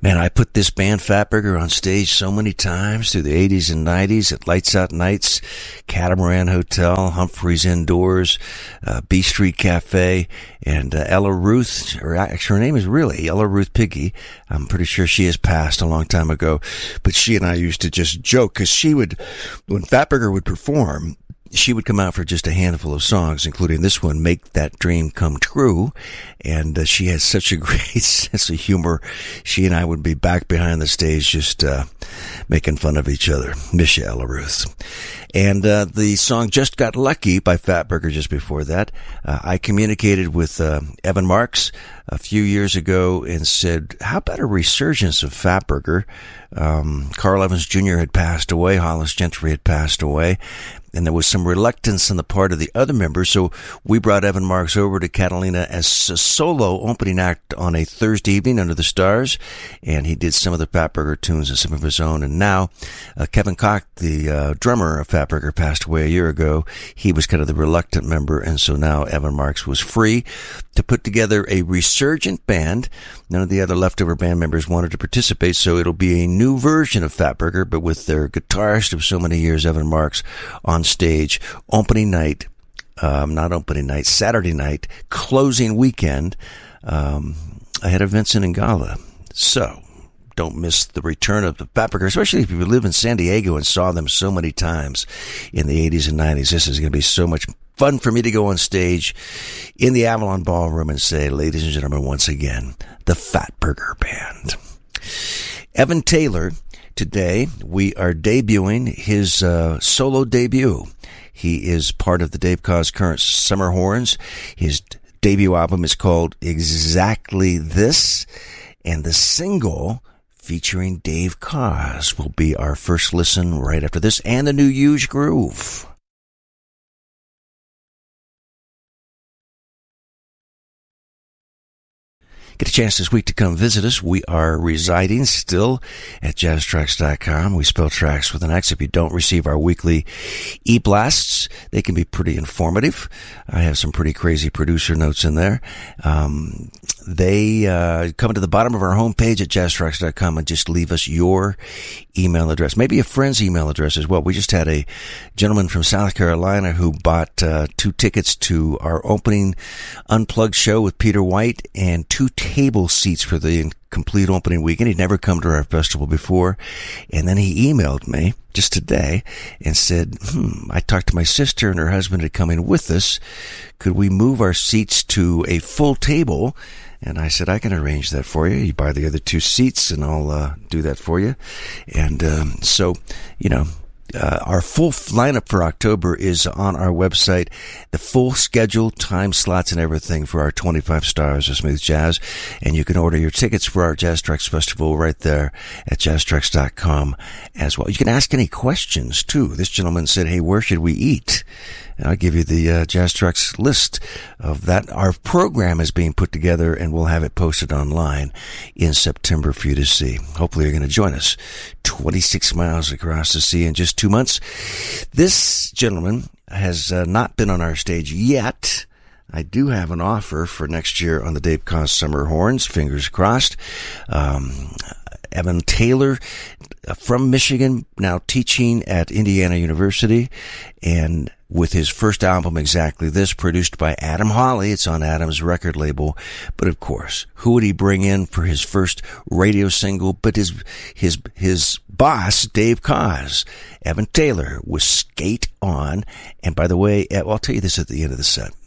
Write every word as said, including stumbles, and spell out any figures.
Man, I put this band Fatburger on stage so many times through the eighties and nineties at Lights Out Nights, Catamaran Hotel, Humphreys Indoors, uh, B Street Cafe, and uh, Ella Ruth, or actually her name is really Ella Ruth Piggy. I'm pretty sure she has passed a long time ago, but she and I used to just joke because she would, when Fatburger would perform, she would come out for just a handful of songs, including this one, Make That Dream Come True. And uh, she has such a great sense of humor. She and I would be back behind the stage just uh, making fun of each other. Miss you, Ella Ruth. And uh, the song Just Got Lucky by Fatburger just before that. Uh, I communicated with uh, Evan Marks a few years ago and said, how about a resurgence of Fatburger? Um, Carl Evans Junior had passed away. Hollis Gentry had passed away. And there was some reluctance on the part of the other members, so we brought Evan Marks over to Catalina as a solo opening act on a Thursday evening under the stars, and he did some of the Fatburger tunes and some of his own. And now, uh, Kevin Koch, the uh, drummer of Fatburger, passed away a year ago. He was kind of the reluctant member, and so now Evan Marks was free to put together a resurgent band. None of the other leftover band members wanted to participate, so it'll be a new version of Fatburger, but with their guitarist of so many years, Evan Marks, on stage, opening night, um, not opening night, Saturday night, closing weekend, um, ahead of Vincent and Gala. So, don't miss the return of the Fatburger, especially if you live in San Diego and saw them so many times in the eighties and nineties. This is going to be so much fun for me to go on stage in the Avalon Ballroom and say, ladies and gentlemen, once again, the Fatburger Band. Evan Taylor. Today, we are debuting his uh, solo debut. He is part of the Dave Koz current Summer Horns. His debut album is called Exactly This, and the single featuring Dave Koz will be our first listen right after this, and the new Huge Groove. Get a chance this week to come visit us. We are residing still at jazz tracks dot com. We spell tracks with an X. If you don't receive our weekly e-blasts, they can be pretty informative. I have some pretty crazy producer notes in there. Um, they uh, come to the bottom of our homepage at jazz tracks dot com and just leave us your email address, maybe a friend's email address as well. We just had a gentleman from South Carolina who bought uh, two tickets to our opening Unplugged show with Peter White and two table seats for the complete opening weekend. He'd never come to our festival before. And then he emailed me just today and said, hmm, I talked to my sister and her husband are coming with us. Could we move our seats to a full table? And I said, I can arrange that for you. You buy the other two seats and I'll uh, do that for you. And um, so, you know, Uh, our full lineup for October is on our website. The full schedule, time slots, and everything for our twenty-five Stars of Smooth Jazz. And you can order your tickets for our Jazz Tracks Festival right there at jazz tracks dot com as well. You can ask any questions, too. This gentleman said, hey, where should we eat? And I'll give you the uh, Jazz Tracks list of that. Our program is being put together, and we'll have it posted online in September for you to see. Hopefully you're going to join us. twenty-six miles across the sea in just two months. This gentleman has uh, not been on our stage yet. I do have an offer for next year on the Dave Koz Summer Horns. Fingers crossed. Um, Evan Taylor from Michigan, now teaching at Indiana University, and with his first album, Exactly This, produced by Adam Hawley. It's on Adam's record label. But of course, who would he bring in for his first radio single but his his his boss, Dave Koz? Evan Taylor with Skate On. And by the way, I'll tell you this at the end of the set.